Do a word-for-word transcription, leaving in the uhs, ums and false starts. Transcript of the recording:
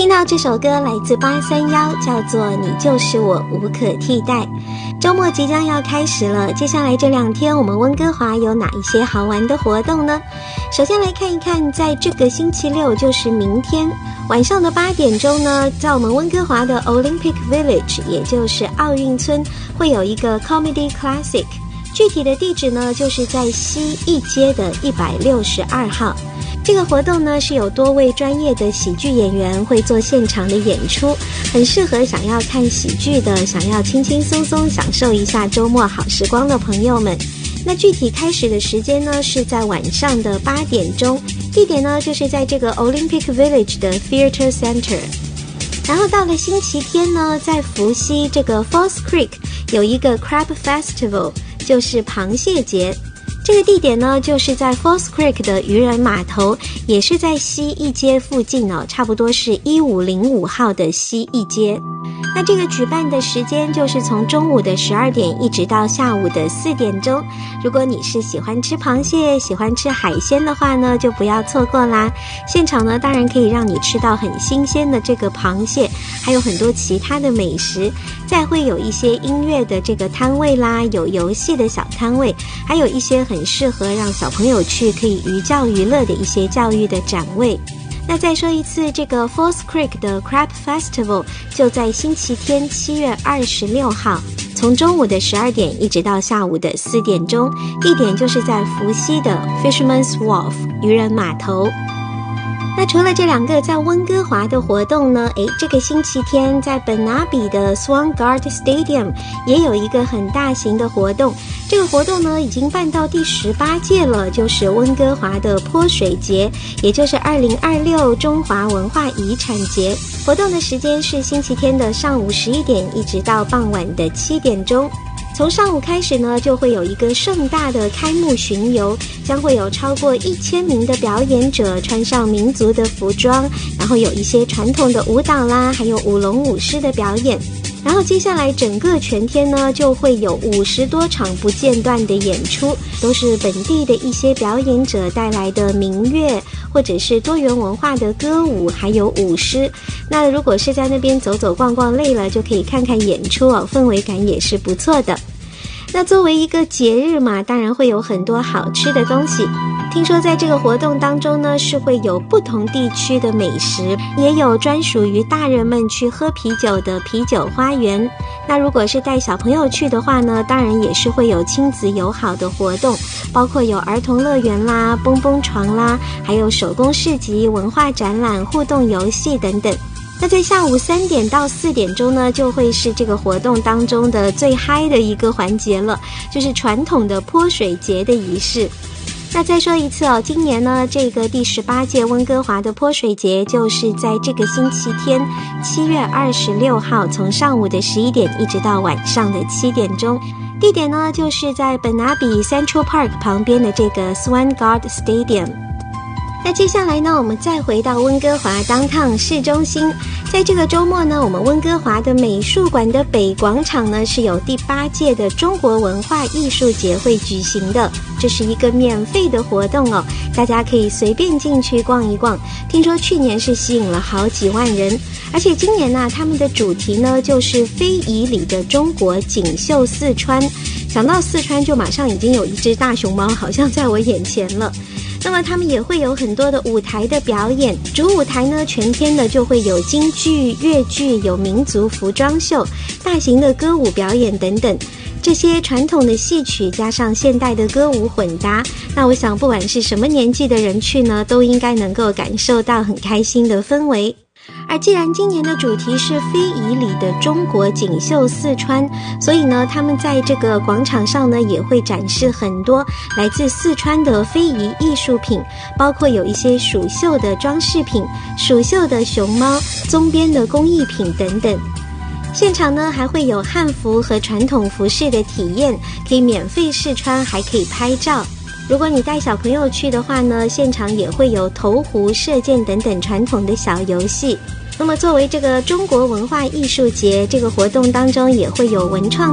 听到这首歌来自八三一，叫做你就是我无可替代。周末即将要开始了，接下来这两天我们温哥华有哪一些好玩的活动呢？首先来看一看，在这个星期六，就是明天晚上的八点钟呢，在我们温哥华的 Olympic Village， 也就是奥运村，会有一个 Comedy Classic。具体的地址呢，就是在西一街的一百六十二号。这个活动呢，是有多位专业的喜剧演员会做现场的演出，很适合想要看喜剧的，想要轻轻松松享受一下周末好时光的朋友们。那具体开始的时间呢，是在晚上的八点钟，地点呢，就是在这个 Olympic Village 的 Theatre Center。然后到了星期天呢，在伏羲这个 Falls Creek 有一个 Crab Festival， 就是螃蟹节。这个地点呢，就是在 Falls Creek 的渔人码头，也是在西一街附近哦，差不多是一五零五号的西一街。那这个举办的时间就是从中午的十二点一直到下午的四点钟。如果你是喜欢吃螃蟹、喜欢吃海鲜的话呢，就不要错过啦。现场呢，当然可以让你吃到很新鲜的这个螃蟹，还有很多其他的美食。再会有一些音乐的这个摊位啦，有游戏的小摊位，还有一些很适合让小朋友去可以寓教于乐的一些教育的展位。那再说一次，这个 Falls Creek 的 Crab Festival 就在星期天七月二十六号，从中午的十二点一直到下午的四点钟，地点就是在伏羲的 Fisherman's Wharf 渔人码头。那除了这两个在温哥华的活动呢，诶，这个星期天在本拿比的 Swangard Stadium 也有一个很大型的活动。这个活动呢已经办到第十八届了，就是温哥华的泼水节，也就是二零二六中华文化遗产节。活动的时间是星期天的上午十一点一直到傍晚的七点钟。从上午开始呢，就会有一个盛大的开幕巡游，将会有超过一千名的表演者穿上民族的服装，然后有一些传统的舞蹈啦，还有舞龙舞狮的表演。然后接下来整个全天呢，就会有五十多场不间断的演出，都是本地的一些表演者带来的民乐，或者是多元文化的歌舞，还有舞狮。那如果是在那边走走逛逛累了，就可以看看演出哦，氛围感也是不错的。那作为一个节日嘛，当然会有很多好吃的东西。听说在这个活动当中呢，是会有不同地区的美食，也有专属于大人们去喝啤酒的啤酒花园。那如果是带小朋友去的话呢，当然也是会有亲子友好的活动，包括有儿童乐园啦、蹦蹦床啦，还有手工市集、文化展览、互动游戏等等。那在下午三点到四点钟呢，就会是这个活动当中的最嗨的一个环节了，就是传统的泼水节的仪式。那再说一次哦，今年呢，这个第十八届温哥华的泼水节就是在这个星期天七月二十六号，从上午的十一点一直到晚上的七点钟。地点呢，就是在本拿比 Central Park 旁边的这个 Swangard Stadium。那接下来呢，我们再回到温哥华 Downtown 市中心。在这个周末呢，我们温哥华的美术馆的北广场呢，是有第八届的中国文化艺术节会举行的。这是一个免费的活动哦，大家可以随便进去逛一逛。听说去年是吸引了好几万人，而且今年呢、啊，他们的主题呢就是非遗里的中国锦绣四川。想到四川，就马上已经有一只大熊猫，好像在我眼前了。那么他们也会有很多的舞台的表演，主舞台呢全天的就会有京剧、粤剧，有民族服装秀、大型的歌舞表演等等。这些传统的戏曲加上现代的歌舞混搭，那我想不管是什么年纪的人去呢，都应该能够感受到很开心的氛围。而既然今年的主题是非遗里的中国锦绣四川，所以呢，他们在这个广场上呢，也会展示很多来自四川的非遗艺术品，包括有一些蜀绣的装饰品、蜀绣的熊猫、棕边的工艺品等等。现场呢，还会有汉服和传统服饰的体验，可以免费试穿，还可以拍照。如果你带小朋友去的话呢，现场也会有投壶、射箭等等传统的小游戏。那么作为这个中国文化艺术节，这个活动当中也会有文创